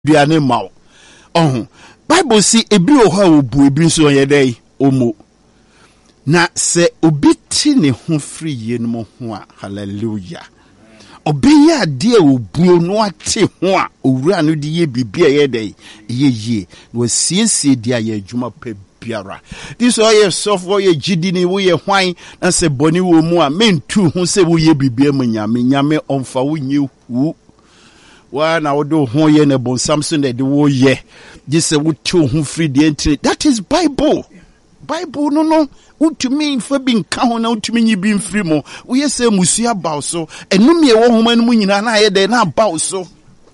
duane maw. Bible si ebi oha obu ebi nso yedai omo. Na se obi ti ne ho free ye no ho a hallelujah. Obi ya de obuo no ate ho a owura no de ye bibia yedai ye no siesie dia ye adwuma pa biara. This all ye sofo ye gidi ni wo ye hwan na se boni wo mu a mentu ho se wo ye bibia mu nyame onfa wo nyi hu. Wa na wodo ho ye ne bon Samson de wo ye. This wo tu ho free the entry. That is Bible. Bible no utumi fa bi nka ho na utumi nyi bi mfiri mo wo ye se musua baw so enum ye wo homa no mu nyina na ye de na baw so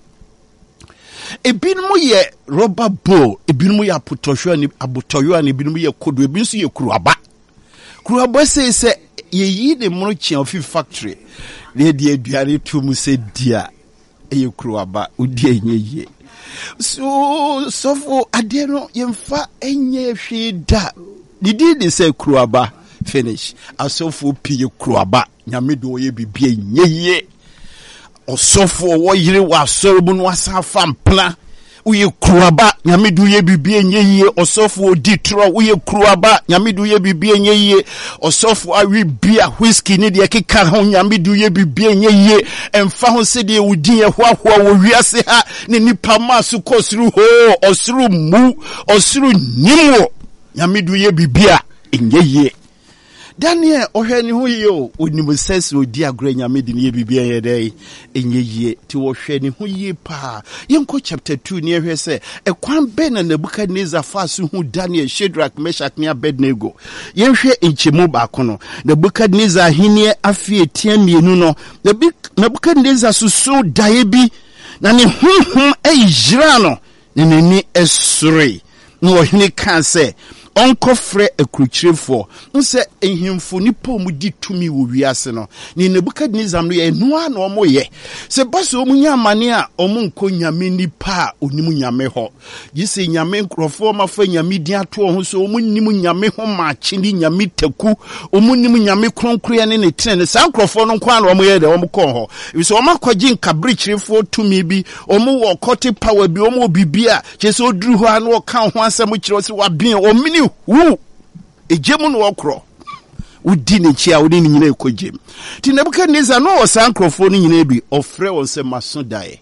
ebinum ye rubber bowl ebinum ye apotohwa ni abotoyo ni ebinum ye kodo ebinum so ye kuruaba se ye yi de mo chia ofi factory le de aduare tu mu se dia ye kuruaba odi enye so for ade no ye mfa enye hwe da Did say Kruaba finish? I saw for P. Kruaba, Yamido ye be ye. Or so for what ye was Solomon was our fan plan. We Kruaba, Yamido ye be ye, or so for Detroit, we Kruaba, Yamido ye be ye, or so for I will be a whiskey, Nidia Kikahon, Yamido ye be ye, and found said ye would dear what we are say her, Nini Pamasu ko through ho, or through moo, or through Nimo. Yamidu ye bibia enye Daniel ohwani hu ye o onimu sese odi agre nyamedi ne ye bibia ye dai enye ti wo hwani hu ye pa yenko chapter 2 ne ehwe se ekwan be na Nebukadnezar fasu hu Daniel Shadrach Meshach ne Abednego yenhwe enchemu ba kono Nebukadnezar hini afie tiamienu no Nebukadnezar susu dae bi na ne hunhun ejira no ne nani esore no ohini kan se onko frɛ akrukyerefo nse ehimfo nipa mu di tumi wo wiase no ni Nebukadnezar no ye noa na omo ye se baso omu nyamane a omo nko nyame nipa onimu nyame ho yise nyame nkrofo mafa nyame di ato ho so omu nimu nyame ho ma chini nyame taku omu nimu nyame kronkroya ne tene sa nkrofo no nko na omo ye de omo kɔ ho yise omo akɔgye nkabrikyerefo tumi bi omo wo kote power bi omo bibia kyese oduru ho an wo kan ho asɛm kyerɛ se wabin omini wu ejemu no okro udi ne chia udi ne nyina ekojem ti Nebukadnezar no osankrofo no nyina bi ofre won se maso dae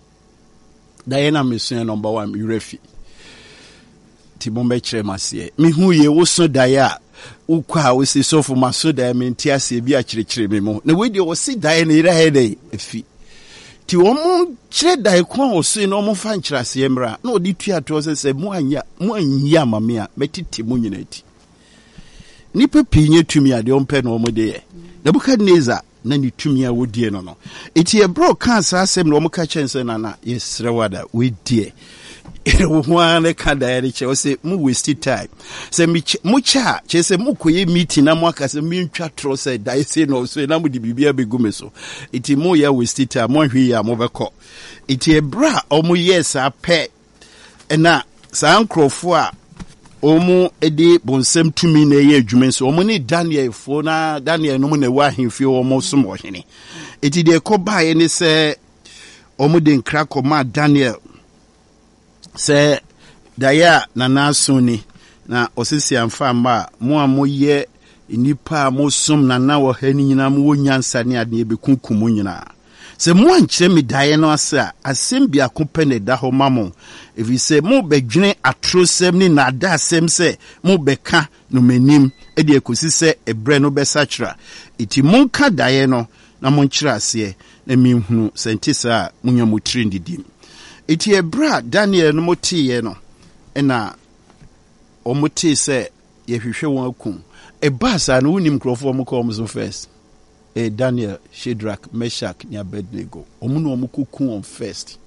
na meso number 1 yurefi ti bombe kire mase mi hu ye wo so dae a ukwa wo se so fo maso dae menti ase bi a kire me mo na we de wo se dae na ira hede efi ti wo mo kire dae kwa wo so no mo fa nkirase emra na odi tua to se mo anya amame a metiti mo nyina ti nipa pinye tumi ade ompe no mo de ye Nebukadnezar na ni tumi a wodie no eti e bro kan sa asem no mo ka chense na yesrewada we die wo ho ne ka da ye che o se mu waste time se mu cha che se mu koye meeting na mo aka se mi ntwa tro se da se no so na mu di bibia begume so eti mo ya waste time mo hwe ya mo beko eti e bra o mo yes a pe na sa nkrofo a omu edi bonsem tumi na ye adwumen so omu ni Daniel fo na Daniel no mu na wa hemfie omu som ohene eti de ko bae ni se omu de nkra ko ma Daniel se daya na naso ni na osisi amfa ma mo amoye nipa mo som na wo hani nyina mo nyansa ne ade be kunkum nyina se mo ankyere me dae no asa asem bia kopene da ho mamo efi se mo bedwene atrosem ni na da asem se mo beka no manim e de ekosi se ebre no besachra iti mo ka dae no na mo nkyere ase na minhunu sentisa munya mo trendidim iti ebra Daniel no motiye no na omotie se ye hwehwe won akum e basa no unim krofo mo ko so first Daniel Shadrach Meshach ni Abednego omu no omukuku on first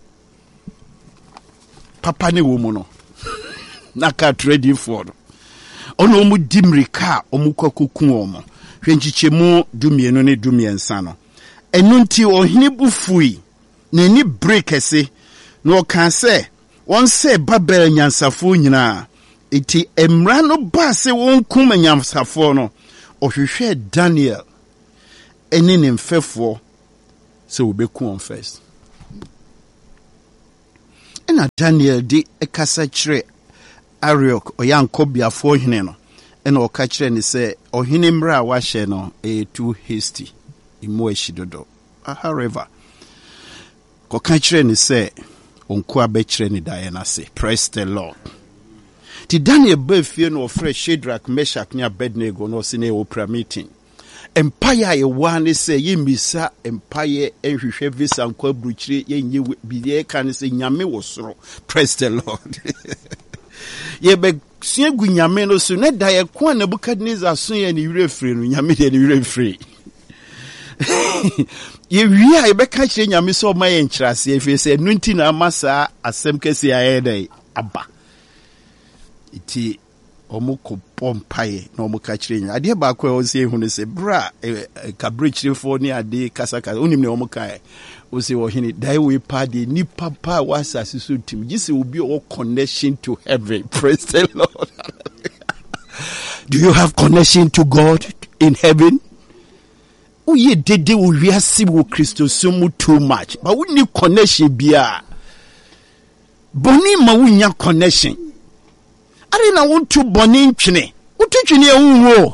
papa ne wo mu no na ka ready for ono omu dimrika omukuku omo hwenchichemu dumienu ne dumiensa no enu nti ohini bufui na ni break ese no kan se won se Babel nyansafo nyina eti emra no ba se won kum nyansafo no ohwehwe Daniel eni ne mfefo se obeku on first ena Daniel di ekasa kyerɛ Ariok oyankɔbiafo hene no ena ɔka kyerɛ ne sɛ ɔhene mra a wahyɛ no too hasty imu ahyidodo. However, kɔka kyerɛ ne sɛ onko abɛkyerɛ ne daeɛ no ase. Praise the Lord. Ti Daniel ba fie no ɔfrɛ Shadrach, Meshach ne Abednego no ɔse ne Oprah meeting. Empire a yɛwaa ne sɛ yɛmmisa empire nhwehwɛ visa nkɔ aburukyire yɛnyɛ biriɛ ka ne sɛ nyame wɔ soro. Praise the Lord. Yɛbɛsua gu nyame no so ne da yɛko a Nebukadnezar so yɛ ne werɛ firi no nyame deɛ ne werɛ firi. Yɛwie a yɛbɛka kyerɛ nyame sɛ ɔma yɛ nkyerɛaseɛ ɛfiri sɛ ɛno nti na ama saa asɛm kɛseɛ ayɛ dɛ aba. Iti omo ko pompaye na omo ka kyerɛ nyame adeɛ baako a ɔsɛ hu ne sɛ bra kabrikyirefo ne ade kasaka onim ne omo kae ɔsɛ ɔhene dai we pa de ni papa wasase so tim gise obi o connection to heaven. Praise the Lord. Do you have connection to God in heaven? Uye dede wo wiase wo Kristo so mu too much but we need connection bia boni ma wunya connection ari na wontu boni ntwene wotu twene ewuwo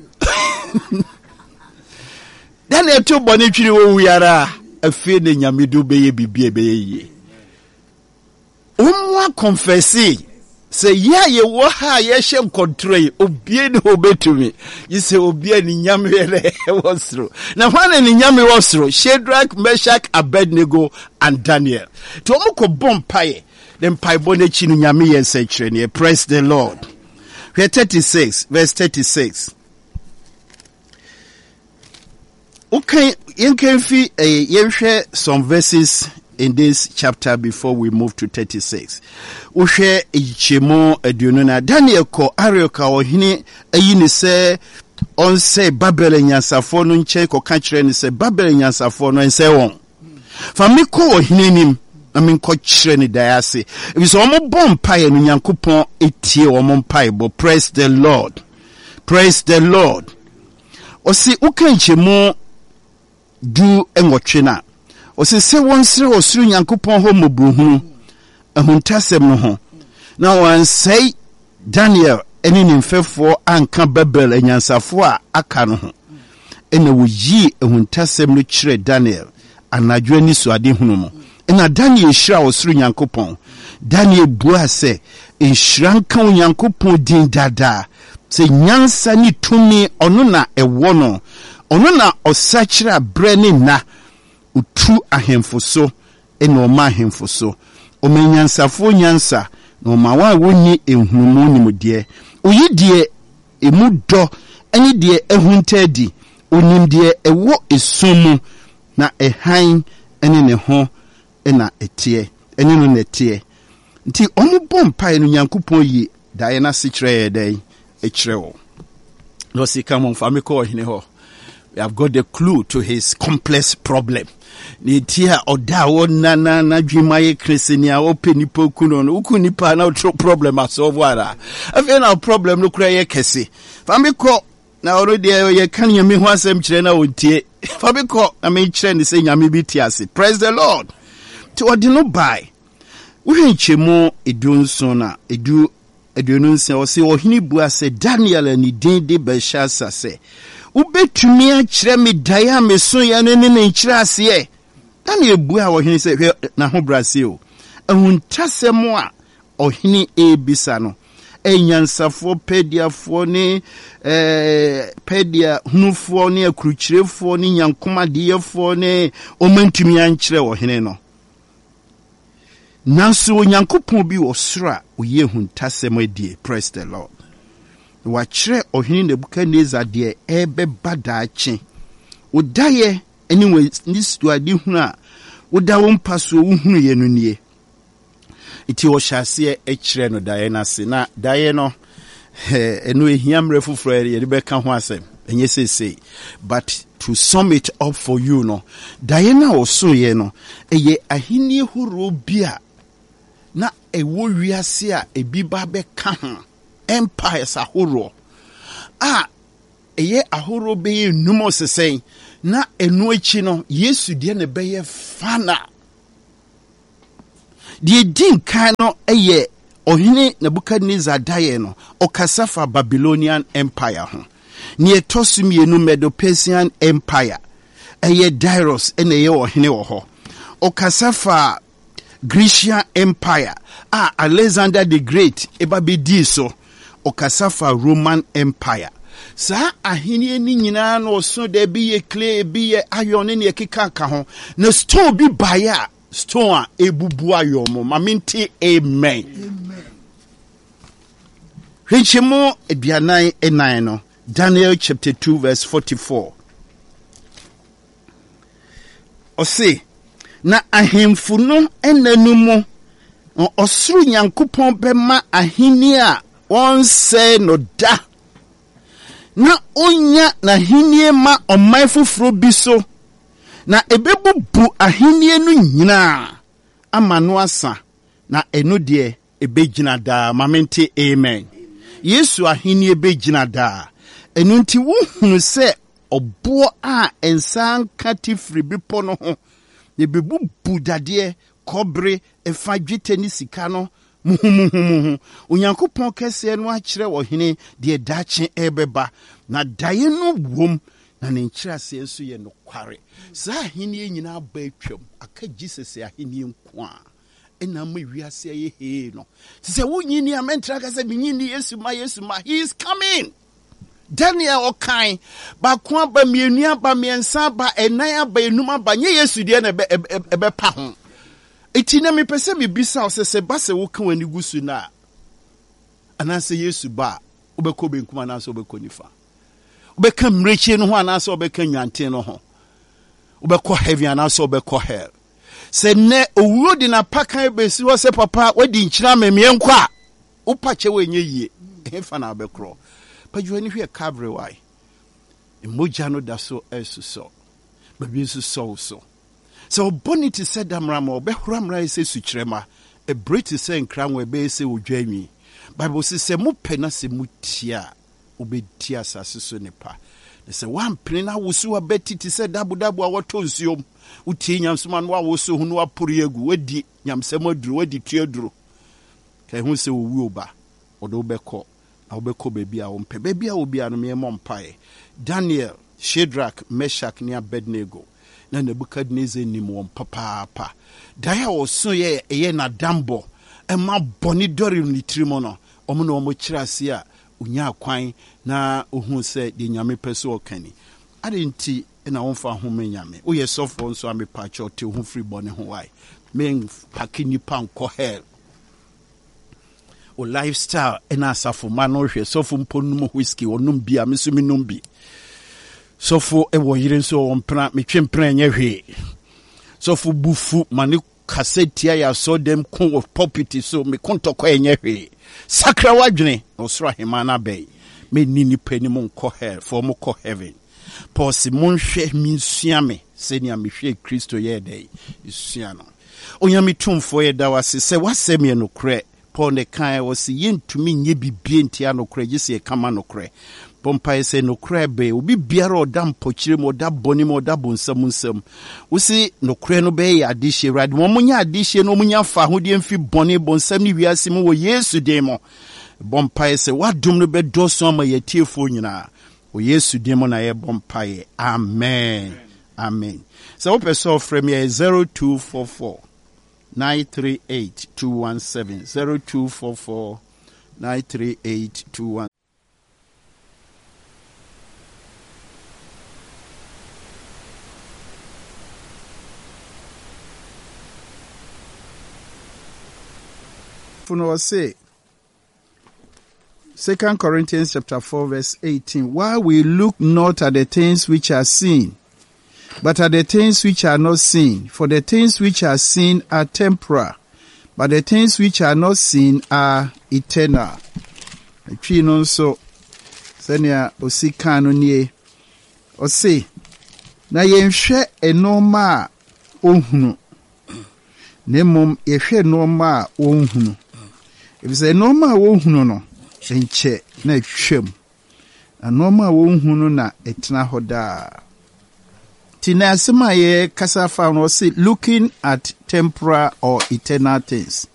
dan etu boni twene wo yara afie ne nyamedu beye bibie beye yi umwa confessi se ya ye wo ha ye hye nkontrol obie ne obetumi yise obie ni nyame re wosro na hwana ni nyame wosro Shadrach, Meshach, Abednego and Daniel to omko bompaye then paibo ne chi no nyame ye nsekire ne. Praise the Lord. Verse 36 okay you fi yenhwe some verses in this chapter before we move to 36. Uhwe ichemo aduonu na Daniel ko Arioka ohene ayi ne se on say Babel nyansafo no nche ko ka kire ne se Babel nyansafo no ense won fa me ko ohene nim na me ko kire ne dayase ebi so omo bom pae no Nyankopon etie omo pae bo. Praise the Lord. Praise the Lord. Osi uka ichemo du enwotwe na ose se wonsere osuru Nyankopon ho mobruhu ahuntasem no ho na wansai Daniel eni nimfefo anka Babel anyansafo a aka no ho ena woyi ahuntasem no kire Daniel anadwo ani so ade hunu mo ena Daniel hira osuru Nyankopon. Daniel bua se enhranka Nyankopon din dada se nyansa ni tumi ono na ewo no ono na osakira bre ne na utu ahemfo so ena oma ahemfo so omanyansafo nyansa na omawa woni ehunmu nimde oyidie emu do eni die ehuntadi onimdie ewo esumu na ehan eni ne ho ena etie eni no netie nti omo bompa eno Nyankopon yi dae na sekire dai ekire no sika mo mfa me ko ohene ho. We have got the clue to his complex problem. Nitia oda wona na dwumaye kresenia openipo kuno no ukunipa na utro problem asolve wara afi na problem no kura ye kese famiko na already ye kan nyame ho asem kire na ontie famiko na me kire ne se nyame bi tiase. Praise the Lord. To odino by uhenchemu edunso na edu edununse o se ohini bua se Daniel ani din de Belshazzar se ubetumi a kire me dae me so ya ne nkire ase Daniel bua ohini se na ho brase o ahuntasem a ohini ebisa no enyansafo pediafo ne pedia hunufo ne akrukyirefo ne nyankomadeyefo ne omantumi ankire ohini no nanso Nyankopon bi osura oye huntasem adie. Praise the Lord. Wa kire ohini Nebukadnezar de ebe badaache odaye anyway this to adi hunu a woda wo mpaso wo hunu ye no nie iti wo hyase e kire no daye na se na daye no eno ehiamre foforo ye de beka ho asem enye sese but to sum it up for you no daye na oso ye no eye ahini horo bia na ewo wiase a ebi ba beka ho empires ahoro eye ahoro be numo sesen na enu echi no Yesu de ne beye fana Die din kan no eye ohene Nebukadnezar daye no okasa fa Babylonian Empire ho. Ni etosumienu Medo-Persian Empire. Eye Darius ene ye ohene wo ho. Okasa fa Grecian Empire. Alexander the Great eba bedi so. Okasa fa Roman Empire. Sa ahini ni nyina no so de bi ye clay bi ye iron ne keka ka ho. Na stone bi baya stone ebubu ayo mo. Maminti amen. Hwechemo eduanan enan no. Daniel chapter 2 verse 44. Ose na ahemfu no enanu mu osuru Nyankopɔn bema ahini a wonse no da na onya na ahini ma ɔman foforo bi so na ebebubu ahini no nyina ama no asa na eno de ebegyina da mamente amen. Yesu ahini ebegyina da enu nti wohunu se obo a ensan katifri bipo no ho ne bebubu dade kobre efa dwete ni sika no muhumuhumu Onyankopɔn kese no akire wo hene de daakye ebeba na daye no wom na ne nkyerase nso ye no kware sa hene nyina ba atwam aka Jesus ahene nko a ena ma wiase ye he no se wonyini amentra ka se binyini Yesu ma he is coming. Daniel okai ba kwa ba mienu aba miensa ba enan aba enum aba nye Yesu de na ebe pa ho eti na me pese me bisa o se ba se wo kan wani gusu na anase Yesu ba obekọ benkum anase obekọ nifa obeka mrechi no ho anase obeka nwanten no ho obekọ heaven anase obekọ hell se ne owuro di na pakan besi wo se papa wadi nkyira memienkọ a upache wenye yie hefa na obekro pajuani hwe Calvary why emoja no da so esuso babi esuso so so bonity said damrama obehramra se sukyerema e breti se nkranwe be se odwanwi Bible se mo pena se mutia obetia asase so nepa se wan pena wosu abetiti se dabudabu a woto nsuom utie nyamsoma no awoso hunu apori egu wadi nyamsem aduru wadi tuaduru kai hu se owu oba odo beko awbeko baby a ompe baby a obi anu me mompae Daniel, Shadrach, Meshach ni Abednego na Nebukadnezar ni mo papa daya oso ye na dambo e ma boni dori ni trimo no omo na omo kirase a unya kwan na ohun se de nyame pese okani adenti na wonfa home nyame o ye sofo nso amepa cho te hu free boni ho wai men pakini panko hell o lifestyle ena asafo ma no hwe sofo mponum whiskey onum bia mesumi numbi sofo e wo yire nso wompra metwempra nya hwe sofo bufu mane kasetia ya so dem kun of property so me kontokọ enya hwe sakra wadwene osoro hema na bay me nini pani mo nko hell for mo ko heaven pause mon hwe mi suame senia me hwe Kristo ye dey isua no onyame tumfo ye da wase se wasem ye no kre Paul ne kan wase yentumi nye bibie ntia no kre gise kama no kre Pompa se no kre be obi biara oda mpokyire mo da boni mo da bonsam usi no kre no be ya adihye rad mo munya adihye no munya fa hodie mfi boni bonsam ni wiase mo wo Yesu de mo bompa se wadum no be doso ma yetiefo nyina o Yesu de mo na ye bompa ye amen amen so person frame ye 0244 938 217 0244 938 217. Say 2 Corinthians chapter 4 verse 18. While we look not at the things which are seen, but at the things which are not seen. For the things which are seen are temporal, but the things which are not seen are eternal. Twi no so senia osika no nie. O say na yenhwe enoma ohunu. Nemom yehwe enoma ohunu. Ebise enoma ohunu no enche na twam. Enoma ohunu na etena hoda. Tina Semaye Kasa found was looking at temporal or eternal things.